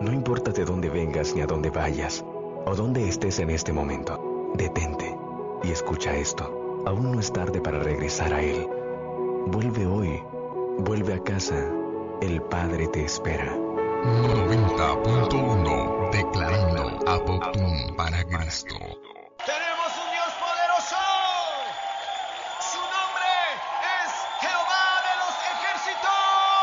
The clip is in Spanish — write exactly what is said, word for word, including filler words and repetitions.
No importa de dónde vengas ni a dónde vayas, o dónde estés en este momento, detente y escucha esto. Aún no es tarde para regresar a Él. Vuelve hoy, vuelve a casa. El Padre te espera. noventa punto uno Declarando Apoctum para Cristo.